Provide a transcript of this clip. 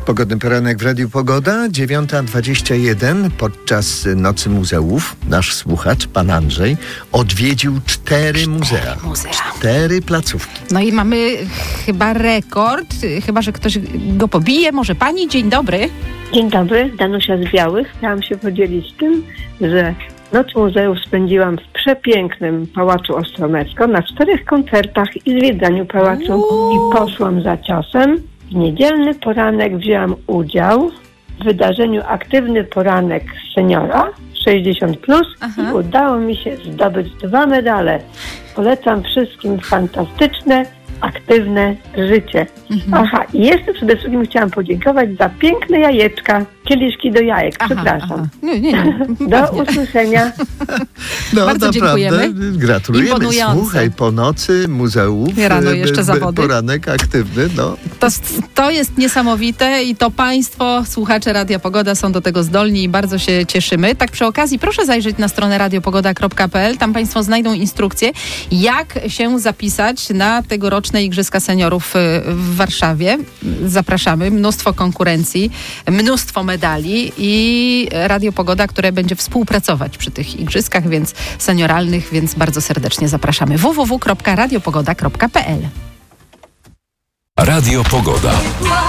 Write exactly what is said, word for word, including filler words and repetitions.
Pogodny poranek w Radiu Pogoda, dziewiąta dwadzieścia jeden. Podczas Nocy Muzeów nasz słuchacz, pan Andrzej, odwiedził cztery, cztery muzea. muzea. Cztery placówki. No i mamy chyba rekord, chyba że ktoś go pobije. Może pani? Dzień dobry. Dzień dobry, Danusia z Białych. Chciałam się podzielić tym, że Noc Muzeów spędziłam w przepięknym Pałacu Ostromecko na czterech koncertach i zwiedzaniu pałacu Uuu. i poszłam za ciosem. W niedzielny poranek wzięłam udział w wydarzeniu Aktywny Poranek Seniora sześćdziesiąt plus Aha. i udało mi się zdobyć dwa medale. Polecam wszystkim fantastyczne, aktywne życie. Mhm. Aha, i jeszcze przede wszystkim chciałam podziękować za piękne jajeczka, kieliszki do jajek. Aha, Przepraszam. aha. Nie, nie, nie. Do Pewnie. usłyszenia. No Bardzo naprawdę, dziękujemy. gratulujemy. Imponujące. Słuchaj, po nocy muzeów. Rano e, jeszcze b- zawody. Poranek aktywny, no. To, to jest niesamowite i to państwo, słuchacze Radia Pogoda są do tego zdolni i bardzo się cieszymy. Tak przy okazji proszę zajrzeć na stronę radiopogoda kropka p l. Tam państwo znajdą instrukcję, jak się zapisać na tegoroczne Igrzyska Seniorów w Warszawie. Zapraszamy. Mnóstwo konkurencji, mnóstwo medali i Radio Pogoda, które będzie współpracować przy tych igrzyskach, więc senioralnych, więc bardzo serdecznie zapraszamy. w w w kropka radiopogoda kropka p l. Radio Pogoda.